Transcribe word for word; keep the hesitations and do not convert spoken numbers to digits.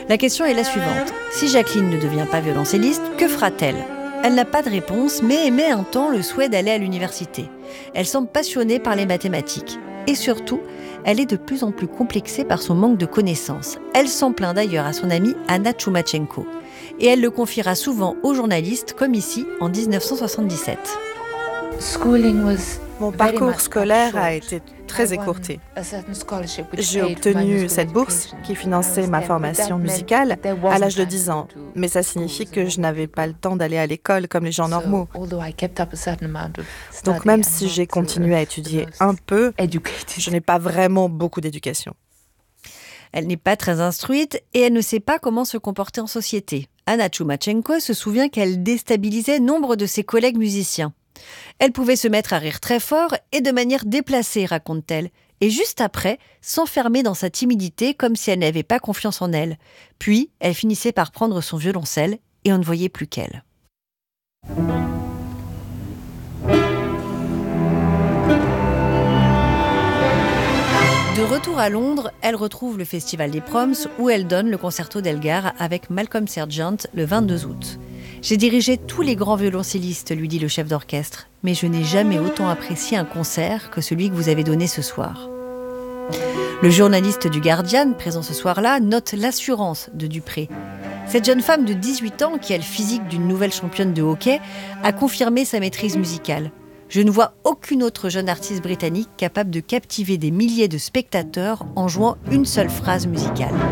La question est la suivante. Si Jacqueline ne devient pas violoncelliste, que fera-t-elle ? Elle n'a pas de réponse, mais émet un temps le souhait d'aller à l'université. Elle semble passionnée par les mathématiques. Et surtout, elle est de plus en plus complexée par son manque de connaissances. Elle s'en plaint d'ailleurs à son amie Anna Tchoumachenko. Et elle le confiera souvent aux journalistes, comme ici, en dix-neuf cent soixante-dix-sept. Mon parcours scolaire a été très écourté. J'ai obtenu cette bourse qui finançait ma formation musicale à l'âge de dix ans, mais ça signifie que je n'avais pas le temps d'aller à l'école comme les gens normaux. Donc même si j'ai continué à étudier un peu, je n'ai pas vraiment beaucoup d'éducation. Elle n'est pas très instruite et elle ne sait pas comment se comporter en société. Anna Tchoumachenko se souvient qu'elle déstabilisait nombre de ses collègues musiciens. Elle pouvait se mettre à rire très fort et de manière déplacée, raconte-t-elle, et juste après, s'enfermer dans sa timidité comme si elle n'avait pas confiance en elle. Puis, elle finissait par prendre son violoncelle et on ne voyait plus qu'elle. De retour à Londres, elle retrouve le Festival des Proms où elle donne le concerto d'Elgar avec Malcolm Sargent le vingt-deux août. « J'ai dirigé tous les grands violoncellistes », lui dit le chef d'orchestre, « mais je n'ai jamais autant apprécié un concert que celui que vous avez donné ce soir. » Le journaliste du Guardian, présent ce soir-là, note l'assurance de Dupré. Cette jeune femme de dix-huit ans, qui a le physique d'une nouvelle championne de hockey, a confirmé sa maîtrise musicale. « Je ne vois aucune autre jeune artiste britannique capable de captiver des milliers de spectateurs en jouant une seule phrase musicale. »